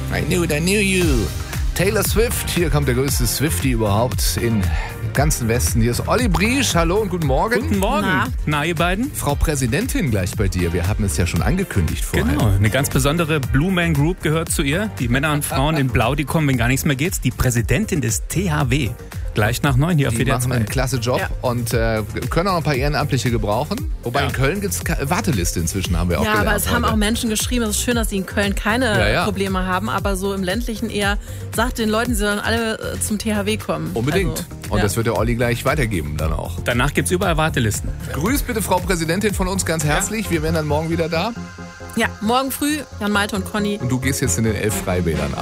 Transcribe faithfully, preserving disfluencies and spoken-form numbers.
I knew it, I knew you. Taylor Swift, hier kommt der größte Swiftie überhaupt im ganzen Westen. Hier ist Olli Briesch, hallo und guten Morgen. Guten Morgen. Na? Na, ihr beiden? Frau Präsidentin gleich bei dir, wir haben es ja schon angekündigt vorher. Genau, eine ganz besondere Blue Man Group gehört zu ihr. Die Männer und Frauen in Blau, die kommen, wenn gar nichts mehr geht. Die Präsidentin des T H W. Gleich nach neun hier auf Die W D R machen zwei. einen klasse Job Ja. und äh, können auch noch ein paar Ehrenamtliche gebrauchen. Wobei Ja. in Köln gibt es Warteliste inzwischen, haben wir auch Ja, gelernt. aber es haben heute. auch Menschen geschrieben, es ist schön, dass sie in Köln keine Ja, ja. Probleme haben, aber so im ländlichen eher, sagt den Leuten, sie sollen alle äh, zum T H W kommen. Unbedingt. Also, und ja. das wird der Olli gleich weitergeben dann auch. Danach gibt's überall Wartelisten. Grüß bitte Frau Präsidentin von uns ganz herzlich. Wir wären dann morgen wieder da. Ja, morgen früh, Jan Malte und Conny. Und du gehst jetzt in den elf Freibädern.